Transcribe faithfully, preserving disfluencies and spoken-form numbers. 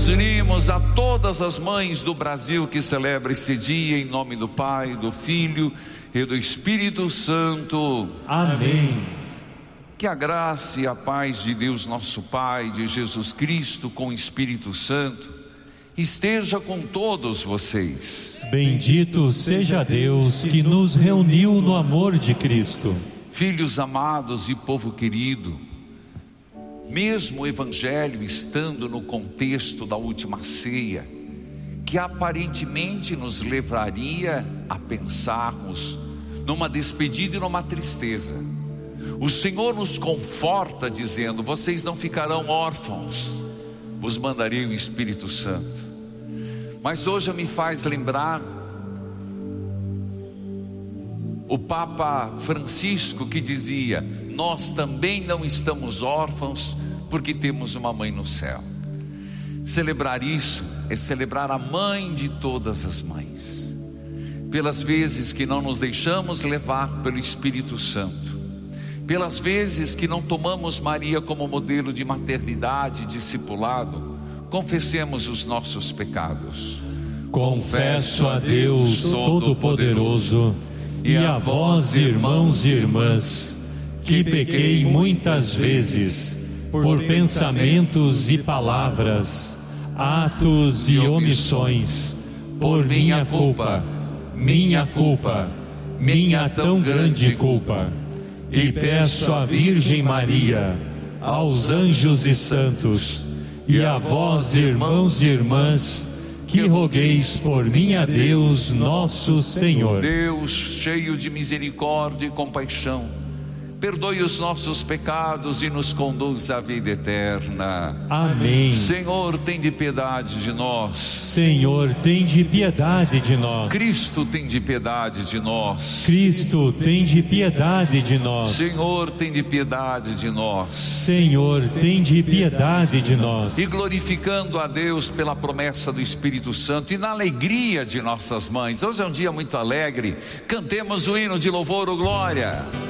nos unimos a todas as mães do Brasil que celebram esse dia, em nome do Pai, do Filho e do Espírito Santo. Amém. Que a graça e a paz de Deus nosso Pai, de Jesus Cristo com o Espírito Santo, esteja com todos vocês. Bendito seja Deus que nos reuniu no amor de Cristo. Filhos amados e povo querido, mesmo o Evangelho estando no contexto da última ceia, que aparentemente nos levaria a pensarmos numa despedida e numa tristeza, o Senhor nos conforta dizendo: vocês não ficarão órfãos, vos mandarei o Espírito Santo. Mas hoje me faz lembrar o Papa Francisco, que dizia: nós também não estamos órfãos, porque temos uma mãe no céu. Celebrar isso é celebrar a mãe de todas as mães, pelas vezes que não nos deixamos levar pelo Espírito Santo, pelas vezes que não tomamos Maria como modelo de maternidade e discipulado. Confessemos os nossos pecados. Confesso a Deus Todo-Poderoso e a vós, irmãos e irmãs, que pequei muitas vezes, por pensamentos e palavras, atos e omissões, por minha culpa, minha culpa, minha tão grande culpa. E peço à Virgem Maria, aos anjos e santos, e a vós, irmãos e irmãs, que rogueis por mim a Deus nosso Senhor. Deus, cheio de misericórdia e compaixão, perdoe os nossos pecados e nos conduz à vida eterna. Amém. Senhor, tem de piedade de nós. Senhor, tem de piedade de nós. Cristo, tem de piedade de nós. Cristo, tem de piedade de nós. Senhor, tem de piedade de nós. Senhor, tem de piedade de nós. E glorificando a Deus pela promessa do Espírito Santo e na alegria de nossas mães, hoje é um dia muito alegre, cantemos o hino de louvor, o glória.